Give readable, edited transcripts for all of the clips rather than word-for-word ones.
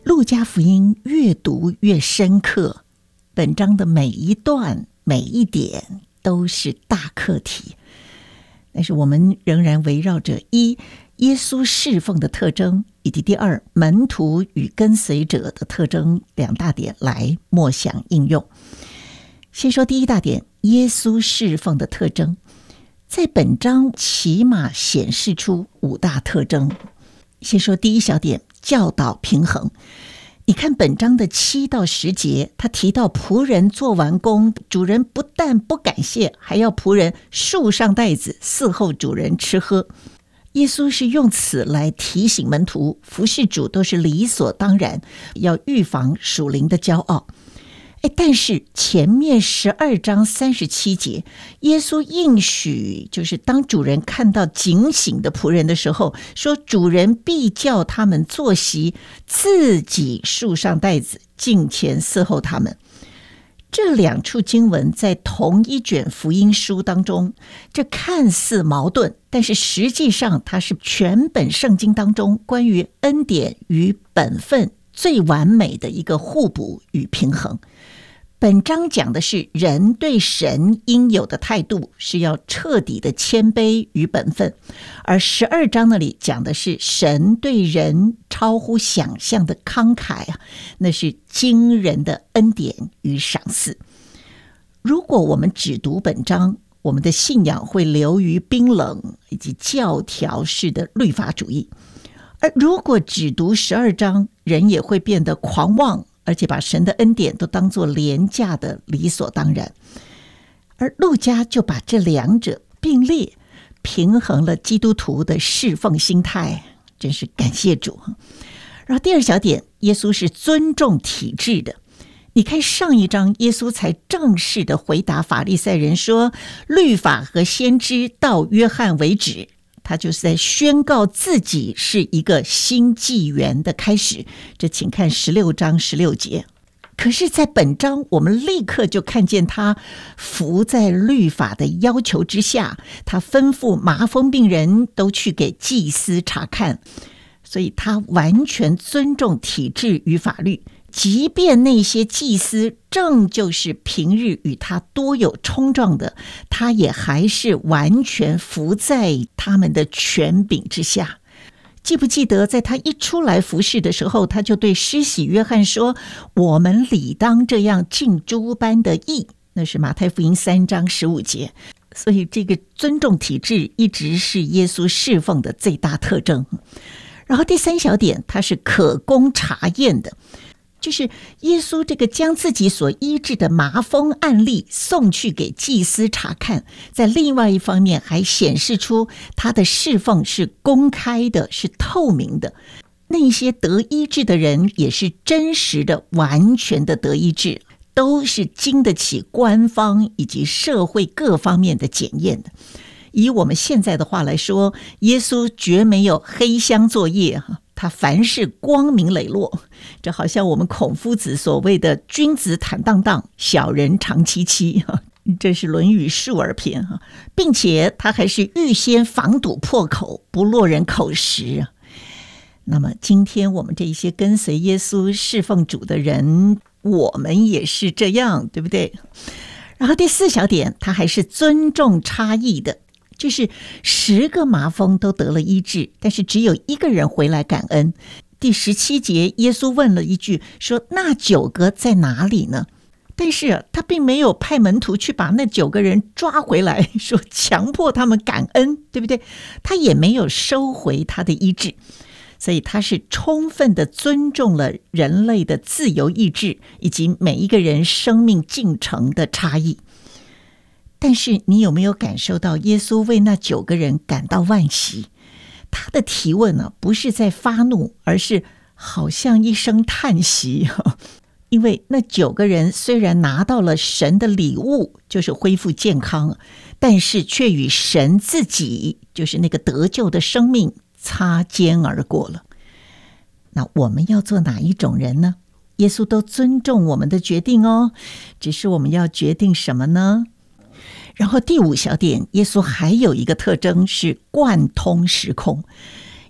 路加福音越读越深刻，本章的每一段每一点都是大课题，但是我们仍然围绕着一耶稣侍奉的特征，以及第二门徒与跟随者的特征两大点来默想应用。先说第一大点，耶稣侍奉的特征，在本章起码显示出5大特征。先说第一小点，教导平衡。你看本章的7到10节，他提到仆人做完工，主人不但不感谢，还要仆人束上带子伺候主人吃喝。耶稣是用此来提醒门徒，服侍主都是理所当然，要预防属灵的骄傲。但是前面12章37节，耶稣应许，就是当主人看到警醒的仆人的时候，说主人必叫他们坐席，自己束上带子，近前伺候他们。这2处经文在同一卷福音书当中，这看似矛盾，但是实际上它是全本圣经当中关于恩典与本分最完美的一个互补与平衡。本章讲的是人对神应有的态度，是要彻底的谦卑与本分，而12章那里讲的是神对人超乎想象的慷慨啊，那是惊人的恩典与赏赐。如果我们只读本章，我们的信仰会流于冰冷以及教条式的律法主义，而如果只读12章，人也会变得狂妄，而且把神的恩典都当作廉价的理所当然。而路加就把这2者并列，平衡了基督徒的侍奉心态，真是感谢主。然后第二小点，耶稣是尊重体制的。你看上一章，耶稣才正式的回答法利赛人说，律法和先知到约翰为止，他就是在宣告自己是一个新纪元的开始。这请看16章16节。可是在本章，我们立刻就看见他服在律法的要求之下，他吩咐麻风病人都去给祭司查看，所以他完全尊重体制与法律。即便那些祭司正就是平日与他多有冲撞的，他也还是完全服在他们的权柄之下。记不记得在他一出来服侍的时候，他就对施洗约翰说，我们理当这样尽诸般的义，那是马太福音3章15节。所以这个尊重体制一直是耶稣侍奉的最大特征。然后第3小点，他是可供查验的，就是耶稣这个将自己所医治的麻风案例送去给祭司查看，在另外一方面还显示出他的侍奉是公开的，是透明的。那些得医治的人也是真实的、完全的得医治，都是经得起官方以及社会各方面的检验的。以我们现在的话来说，耶稣绝没有黑箱作业，他凡事光明磊落。这好像我们孔夫子所谓的君子坦荡荡，小人长戚戚，这是《论语述而篇》，并且他还是预先防堵破口，不落人口实。那么今天我们这些跟随耶稣侍奉主的人，我们也是这样，对不对？然后第4小点，他还是尊重差异的，就是10个麻风都得了医治，但是只有1个人回来感恩。第17节，耶稣问了一句，说那9个在哪里呢？但是他并没有派门徒去把那9个人抓回来，说强迫他们感恩，对不对？他也没有收回他的医治，所以他是充分的尊重了人类的自由意志，以及每一个人生命进程的差异。但是你有没有感受到耶稣为那9个人感到惋惜？他的提问呢，不是在发怒，而是好像一声叹息。因为那9个人虽然拿到了神的礼物，就是恢复健康，但是却与神自己，就是那个得救的生命擦肩而过了。那我们要做哪一种人呢？耶稣都尊重我们的决定哦，只是我们要决定什么呢？然后第5小点，耶稣还有一个特征是贯通时空。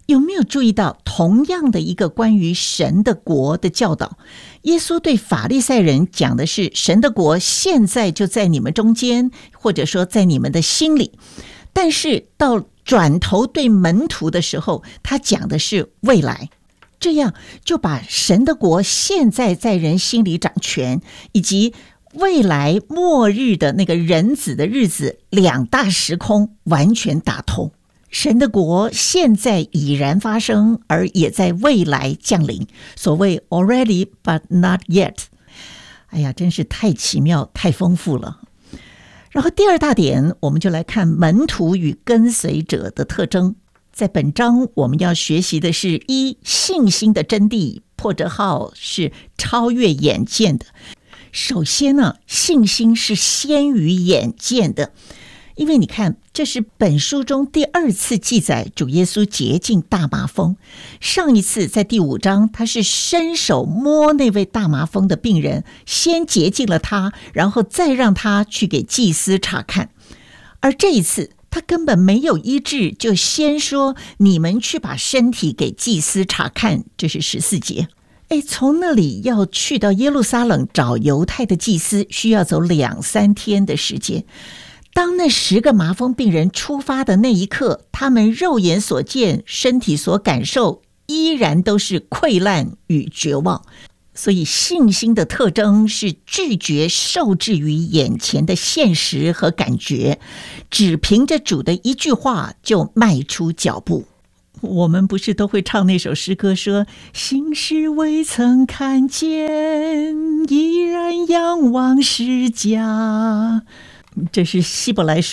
有没有注意到同样的一个关于神的国的教导？耶稣对法利赛人讲的是神的国现在就在你们中间，或者说在你们的心里，但是到转头对门徒的时候，他讲的是未来。这样就把神的国现在在人心里掌权，以及未来末日的那个人子的日子，两大时空完全打通。神的国现在已然发生，而也在未来降临，所谓 already but not yet。 哎呀，真是太奇妙太丰富了。然后第二大点，我们就来看门徒与跟随者的特征。在本章我们要学习的是一，信心的真谛，破折号是超越眼见的。首先呢，信心是先于眼见的，因为你看，这是本书中第二次记载主耶稣洁净大麻风。上一次在第5章，他是伸手摸那位大麻风的病人，先洁净了他，然后再让他去给祭司查看。而这一次他根本没有医治，就先说你们去把身体给祭司查看，这是14节。从那里要去到耶路撒冷找犹太的祭司，需要走2-3天的时间。当那10个麻风病人出发的那一刻，他们肉眼所见，身体所感受，依然都是溃烂与绝望。所以信心的特征是拒绝受制于眼前的现实和感觉，只凭着主的一句话就迈出脚步。我们不是都会唱那首诗歌说，心事未曾看见，依然仰望释迦。这是希伯来书